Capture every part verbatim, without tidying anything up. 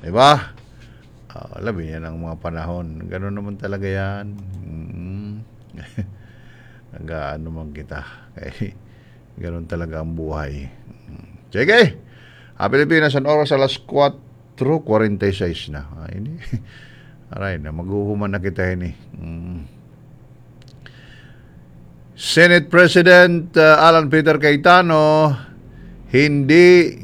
Diba? Uh, labi yan ang mga panahon. Ganun naman talaga yan. Mm. Nag-ano man kita. Kaya ganun talaga ang buhay. Sige! Ah, Pilipinas, ang oras alas four forty-six na. Ah, ini. Aray na, maghuhuman na kita ini. Mm. Senate President uh, Alan Peter Cayetano hindi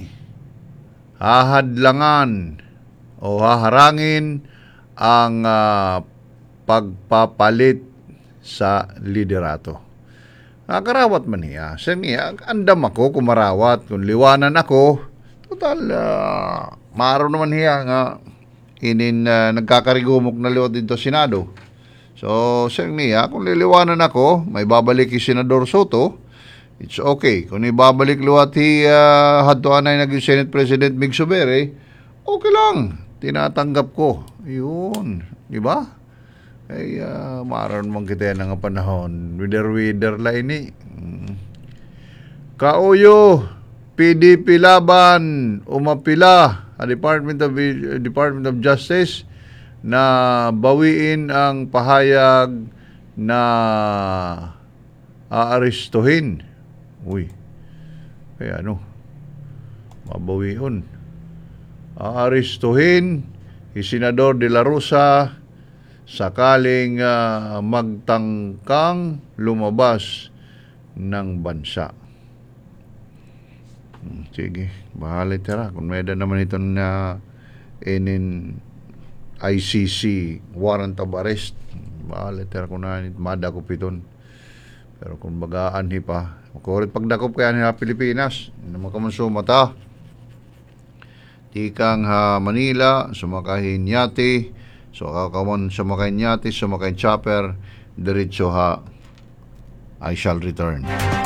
hahadlangan o haharangin ang uh, pagpapalit sa liderato. Nakarawat man niya. Sa niya, andam ako kumarawat. Kung liwanan ako, total, uh, maro naman niya nga inin uh, nagkakarigumok na liwat dito Senado. So, sa niya, kung liliwanan ako, may babalik si Senador Soto, it's okay. Kung ibabalik liwat hi uh, hadtoan ay naging Senate President Mig Subere, okay lang. Tinatanggap ko. Yun. Di ba? Ay, uh, maaaron mong kita yan ng panahon. Wither-wither la ini. Hmm. Kauyo, P D P laban, umapila, a Department of, Department of Justice na bawiin ang pahayag na aarestuhin. Uy. Kaya ano? Mabawiin. Aarestuhin si Senador De La Rosa sakaling uh, magtangkang lumabas ng bansa. Hmm, sige, bahala tira. Kung may naman ito na inin I C C warrant of arrest, bahala tira kung na madakop iton. Pero kung bagaan hi pa, makurit pagdakop kaya ni Pilipinas, naman ka man sumata. Tikang ha Manila, sumakahin yati, so kakaman sumakahin yati, sumakahin chopper, diretso ha, I shall return.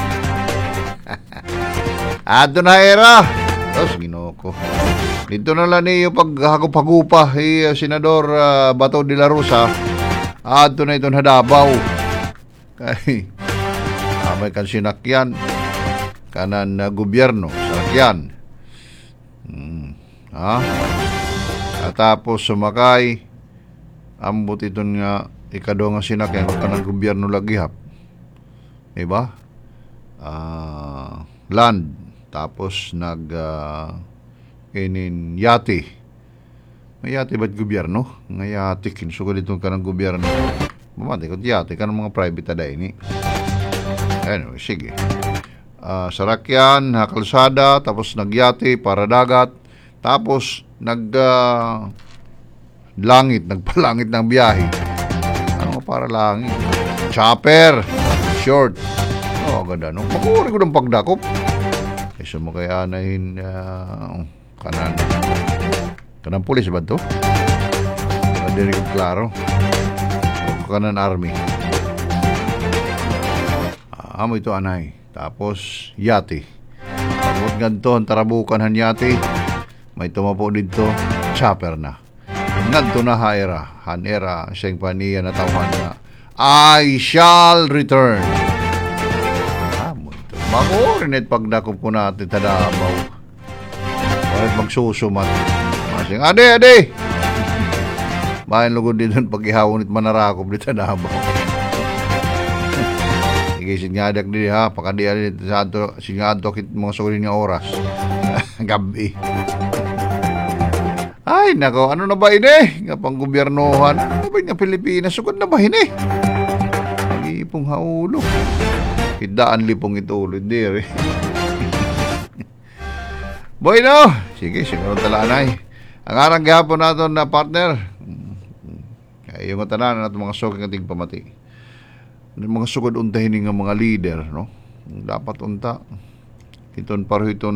Ato na era. Tapos ginoko. Dito na lang niyo paghagupa si uh, Senador uh, Bato de la Rosa. Ato na itong hadabaw. Kay amay kan sinakyan kanan na uh, gobyerno sinakyan. Hmm. Ha? At tapos sumakay ambot iton nga ikado nga sinakyan kanang gobyerno lagihap. Diba? Uh, land tapos nag uh, inin yati. May yati ba't gobyerno? Nga yati kinsugod itong kanang gobyerno. Mamati ko yati kanang mga private ada ini. Anyway, sige. Uh, sarakyan, kalsada, tapos nagyati para dagat. Tapos, nag, uh, langit, nagpalangit ng biyahe. Ano para langit? Chopper, short. Oh, ganda, no? Makuri ko ng pagdakop. Eh, sumakayanahin, uh, kanan. Kanan pulis ba ito? Hindi rin klaro. Kanan army. Ah, amo ito, anay. Tapos, yati. Tapos, ganito, ang tarabukan han yati. May tumapo dito, chopper na. Ngadto na haera, hanera, siyang paniya na tawahan na, I shall return. Ah, mo ito. Makurinit pagdakop ko natin, tadabaw. Bakit magsusumat. Masing, ade, ade! Bayan lugod dito, pag-ihawon it manarakop dito, tadabaw. Sige, singadak din ha, pakadiyan dito sa ato, singadak it mga sulit nga oras. Gabi. Ay, nako, ano na ba ini? Nga pang gobyernohan. Ano ba nga Pilipinas? Sugod na ba ini? Nag-iipong haulo. Hidaan lipong ito ulo. Hindi, eh. Boy, no? Sige, siguro talanay. Ang arang gihapon natin na partner. Kaya yung tanan natin mga sugod ng ating pamati. Mga sugod untahin ng mga leader, no? Dapat unta. Iton paro iton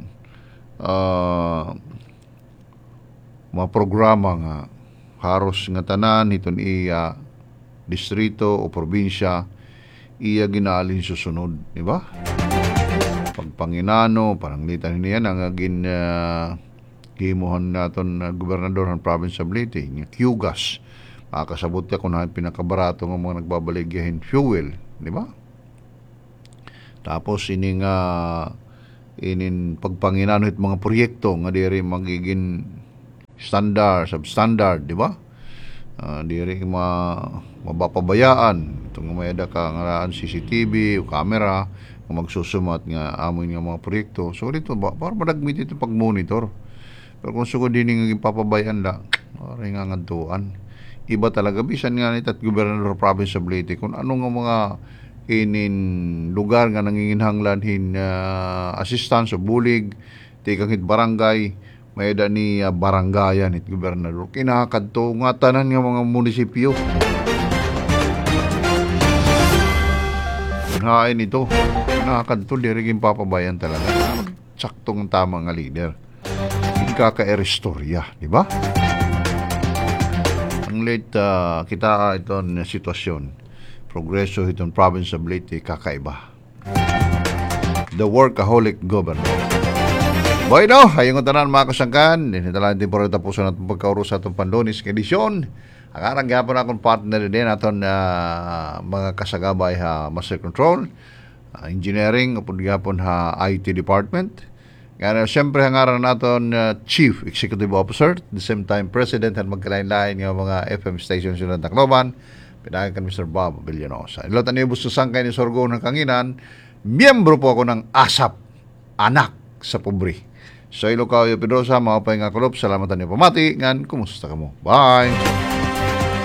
uh, mga programa nga haros nga tanan iton iya distrito o probinsya iya ginaalin susunod, di ba? Pagpanginano, paranglitan niya ang agin uh, gimuhan naton uh, gobernador ng province of Leyte, nga Q-gas. Makakasabot ka kung na pinakabarato ng mga nagbabaligyahin fuel, di ba? Tapos ining uh, inin pagpanginano it mga proyekto nga diri magiging standard, substandard, di ba? Uh, di rin ma, mabapabayaan. Itong mayada ka ngaraan C C T V o camera kung magsusumat nga amoy nga mga proyekto. So dito ba, para madagmit ito pag-monitor. Pero kung sugod din nga papabayaan la, parang nga ngantuan. Iba talaga, bisan nga nito at Gobernador Province of Leyte, kung ano nga mga inin lugar nga nanginginhanglan hin uh, assistance o bulig, tikang hit barangay, may da ni uh, barangayan hit Gobernador. Kinakadto nga tanan nga mga munisipyo. Hain ito. Kinakadto, dirigin papabayan talaga. Saktong tama nga leader. Hindi kaka-erestorya, di ba? Ang late uh, kita itong sitwasyon. Progreso itong province of Leyte, kakaiba. The workaholic governor. Boy no, hayong tanan mga kasangkan. Hinitalaan din po rin tapusan natin pagkauro sa itong Pandonis edisyon. Ang arang gapon akong partner din natin uh, mga kasagabay ha Master Control, uh, Engineering, upod gapon ha I T Department. Kaya siyempre ang arang natin uh, Chief Executive Officer, at the same time President at magkalain-lain ng mga F M stations yun ng Tacloban. Pinagan kan Mister Bob Villanosa. Ilotan niyo gusto sangkay ni Sorgo ng Kanginan, miyembro po ako ng ASAP, anak sa pobre. So, Ilocayo Pedrosa, mga pahinga kulop, salamatan niyo pamati, ngan, kumusta ka mo? Bye!